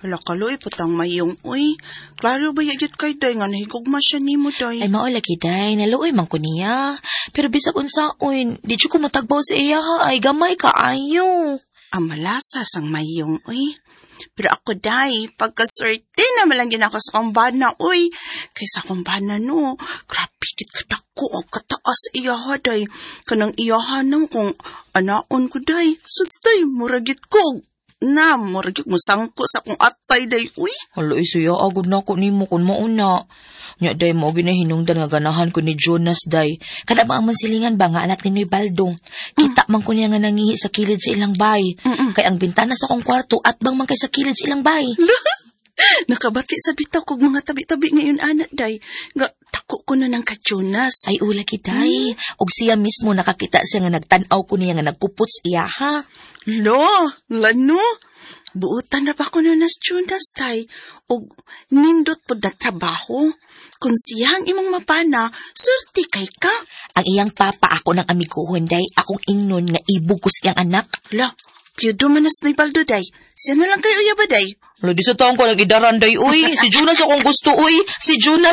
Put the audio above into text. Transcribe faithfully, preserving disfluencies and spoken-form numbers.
Hala kaloy, putang mayong, uy. Klaro ba yagit kay day nga nahigugma siya ni mo, day? Ay, maulagi, day. Naluoy man ko niya. Pero bisag unsaon, di ko matagbaw sa iya ha. Ay, gamay ka, ayo. Ang malasa sang mayong, uy. Pero ako, day, pagkaswerte na malangin ako sa kumbana, uy. Kaysa kumbana, no. Grabe, kit katako, o kataas iya ha, day. Kanang iya ha, no, kung anaon ko, day. Sustay, muragit ko. Na, muragit mo sangko sa kong atay, day, uy. Hala, isuya, agod na ko ni mo kung mauna. Nya, day, mo ginahinungdan nga ganahan ko ni Jonas, day. Kada ba ang mansilingan ba nga anak ni Noy Baldo? Kita mm. man ko niya nga nangihi sa kilid sa ilang bay. Mm-mm. Kay ang bintana sa kong kwarto at bang man kay sa kilid sa ilang bay. Nakabati sa bitaw kog mga tabi-tabi ngayon, anak, day. Nga, tako ko na ng ka-Jonas. Ay, ulaki, day. Mm. Og siya mismo nakakita siya nga nagtanaw ko niya nga nagpuputs iya, ha? Lo, lano? Buutan na ba ko na nas Jonas, day? Og nindot po na trabaho. Kung siya ang imong mapana, surti kay ka. Ang iyang papa ako ng amiguhon, day. Akong ingnon nga ibugos iyang anak. La, piyudo manas Noy Baldo, day. Siya na lang kayo iya ba, day? Wala, di sa taong ko nag-idaran, day, uy. Si Jonas akong gusto, uy. Si Jonas